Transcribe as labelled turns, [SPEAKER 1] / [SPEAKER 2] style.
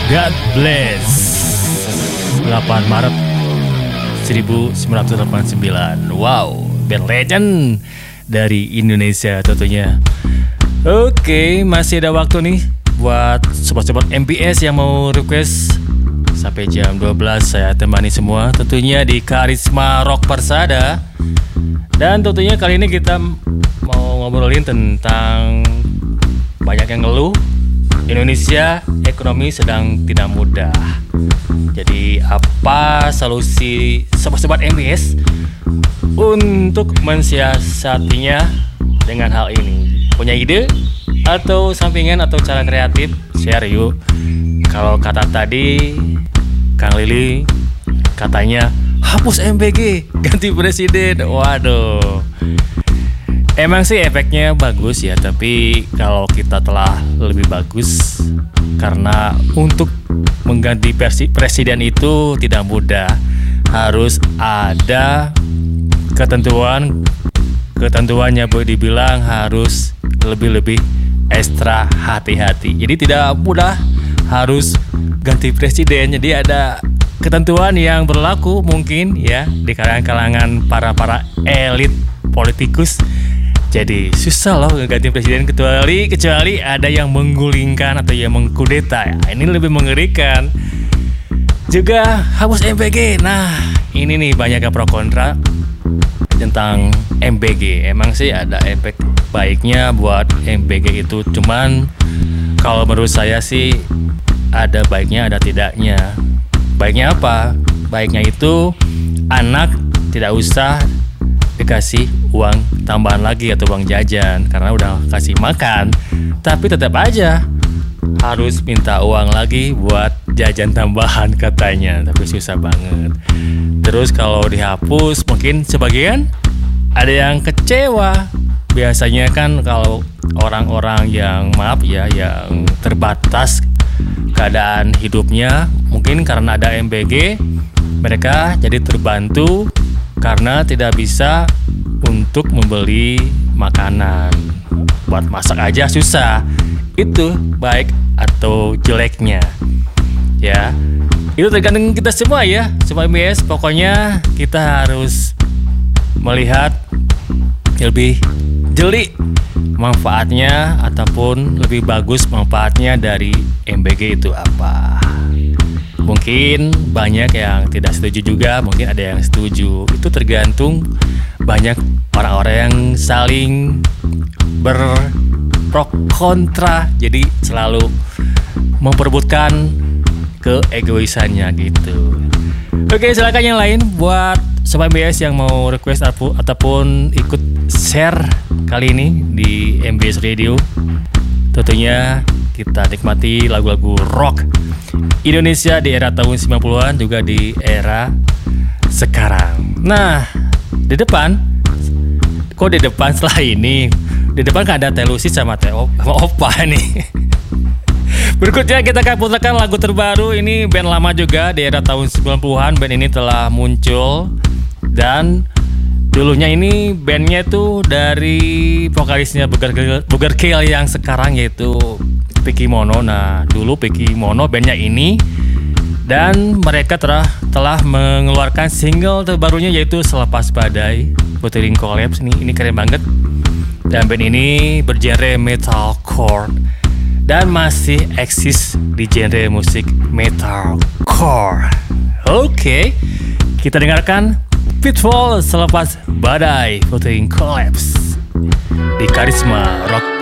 [SPEAKER 1] God Bless 8 Maret 1989. Wow, band legend dari Indonesia tentunya. Oke, masih ada waktu nih buat sobat-sobat MBS yang mau request. Sampai jam 12 saya temani semua tentunya di Karisma Rock Persada. Dan tentunya kali ini kita mau ngobrolin tentang banyak yang ngeluh Indonesia ekonomi sedang tidak mudah. Jadi apa solusi sobat-sobat MBS untuk mensiasatinya dengan hal ini? Punya ide atau sampingan atau cara kreatif? Share yuk. Kalau kata tadi Kang Lili katanya hapus MBG, ganti presiden. Waduh. Emang sih efeknya bagus ya, tapi kalau kita telah lebih bagus karena untuk mengganti presiden itu tidak mudah. Harus ada ketentuannya boleh dibilang harus lebih ekstra hati-hati. Jadi tidak mudah harus ganti presiden. Jadi ada ketentuan yang berlaku mungkin ya di kalangan para elit politikus. Jadi susah loh ganti presiden kecuali ada yang menggulingkan atau yang mengkudeta. Ini lebih mengerikan. Juga hapus MBG. Nah, ini nih banyak yang pro kontra tentang MBG. Emang sih ada efek baiknya buat MBG itu. Cuman kalau menurut saya sih ada baiknya ada tidaknya. Baiknya apa? Baiknya itu anak tidak usah dikasih uang tambahan lagi atau uang jajan karena udah kasih makan, tapi tetap aja harus minta uang lagi buat jajan tambahan katanya, tapi susah banget. Terus kalau dihapus mungkin sebagian ada yang kecewa. Biasanya kan kalau orang-orang yang yang terbatas keadaan hidupnya, mungkin karena ada MBG mereka jadi terbantu karena tidak bisa untuk membeli makanan. Buat masak aja susah. Itu baik atau jeleknya. Ya. Itu tergantung kita semua ya. Semua MBS pokoknya kita harus melihat lebih jeli manfaatnya ataupun lebih bagus manfaatnya dari MBG itu apa. Mungkin banyak yang tidak setuju juga, mungkin ada yang setuju. Itu tergantung banyak orang-orang yang saling berpro kontra, jadi selalu memperebutkan keegoisannya gitu. Oke, silakan yang lain buat sobat MBS yang mau request ataupun ikut share kali ini di MBS Radio. Tentunya kita nikmati lagu-lagu rock Indonesia di era tahun 90-an juga di era sekarang. Nah, di depan setelah ini di depan kan ada Telusi sama Opa nih. Berikutnya kita akan putarkan lagu terbaru. Ini band lama juga di era tahun 90-an. Band ini telah muncul dan dulunya ini bandnya itu dari vokalisnya Booger Kill yang sekarang yaitu Piki Mono. Nah, dulu Piki Mono bandnya ini, dan mereka telah mengeluarkan single terbarunya yaitu Selepas Badai featuring Collapse. Ini keren banget. Dan band ini bergenre metalcore dan masih eksis di genre musik metalcore. Oke, kita dengarkan Pitfall Selepas Badai featuring Collapse di Karisma Rock